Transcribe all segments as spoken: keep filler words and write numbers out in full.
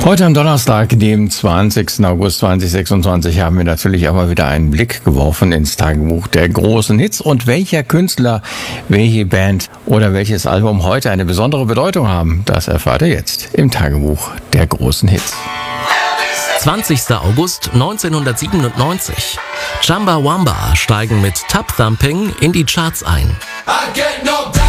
Heute am Donnerstag, dem zwanzigsten August zweitausendsechsundzwanzig, haben wir natürlich auch mal wieder einen Blick geworfen ins Tagebuch der großen Hits und welcher Künstler, welche Band oder welches Album heute eine besondere Bedeutung haben. Das erfahrt ihr jetzt im Tagebuch der großen Hits. zwanzigster August neunzehnhundertsiebenundneunzig. Chumbawamba steigen mit Tub Thumping in die Charts ein. I get knocked down.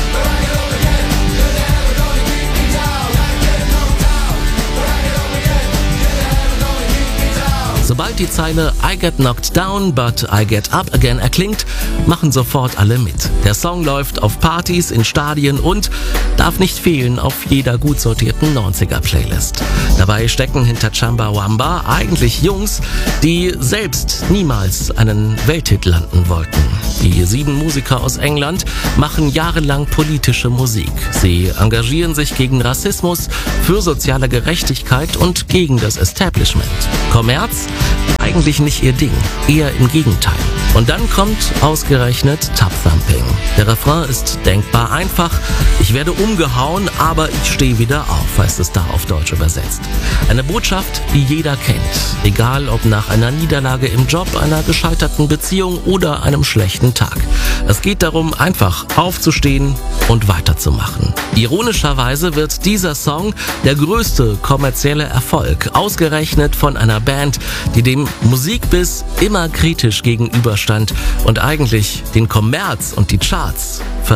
Sobald die Zeile I get knocked down, but I get up again erklingt, machen sofort alle mit. Der Song läuft auf Partys, in Stadien und darf nicht fehlen auf jeder gut sortierten neunziger-Playlist. Dabei stecken hinter Chumbawamba eigentlich Jungs, die selbst niemals einen Welthit landen wollten. Die sieben Musiker aus England machen jahrelang politische Musik. Sie engagieren sich gegen Rassismus, für soziale Gerechtigkeit und gegen das Establishment. Kommerz? Eigentlich nicht ihr Ding, eher im Gegenteil. Und dann kommt ausgerechnet Tub Thumping. Der Refrain ist denkbar einfach. Ich werde umgehauen, aber ich stehe wieder auf, heißt es da auf Deutsch übersetzt. Eine Botschaft, die jeder kennt. Egal ob nach einer Niederlage im Job, einer gescheiterten Beziehung oder einem schlechten Tag. Es geht darum, einfach aufzustehen und weiterzumachen. Ironischerweise wird dieser Song der größte kommerzielle Erfolg, ausgerechnet von einer Band, die dem Musikbiss immer kritisch gegenüberstand und eigentlich den Kommerz und die Charts für